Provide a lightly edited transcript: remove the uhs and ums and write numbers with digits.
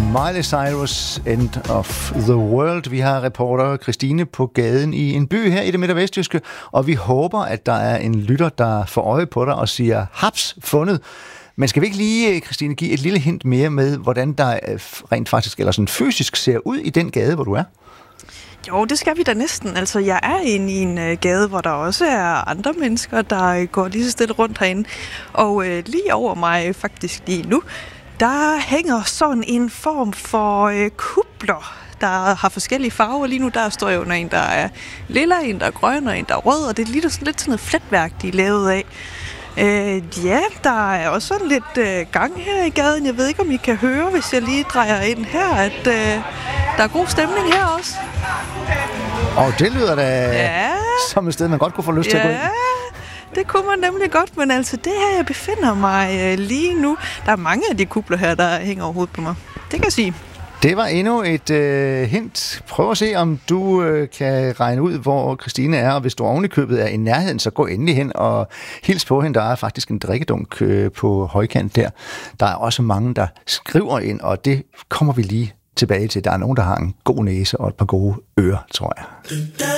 Miley Cyrus, End of the World. Vi har reporter Christine på gaden i en by her i det midt- og vestjyske, og vi håber, at der er en lytter, der får øje på dig og siger, haps, fundet. Men skal vi ikke lige, Christine, give et lille hint mere med, hvordan der rent faktisk, eller sådan fysisk ser ud i den gade, hvor du er? Jo, det skal vi da næsten. Altså, jeg er inde i en gade, hvor der også er andre mennesker, der går lige så stille rundt herinde. Og lige over mig, faktisk lige nu, der hænger sådan en form for kupler, der har forskellige farver. Lige nu, der står jo en, der er lilla, en, der er grøn, og en, der er rød, og det er lidt sådan noget fletværk, de er lavet af. Ja, der er også sådan lidt gang her i gaden. Jeg ved ikke, om I kan høre, hvis jeg lige drejer ind her, at der er god stemning her også. Og det lyder da som et sted, man godt kunne få lyst til at gå ind. Det kunne man nemlig godt, men altså det her, jeg befinder mig lige nu. Der er mange af de kupler her, der hænger over hovedet på mig. Det kan jeg sige. Det var endnu et hint. Prøv at se, om du kan regne ud, hvor Christine er, og hvis du oven i købet er i nærheden, så gå endelig hen og hils på hende. Der er faktisk en drikkedunk på højkant der. Der er også mange, der skriver ind, og det kommer vi lige tilbage til. Der er nogen, der har en god næse og et par gode ører, tror jeg.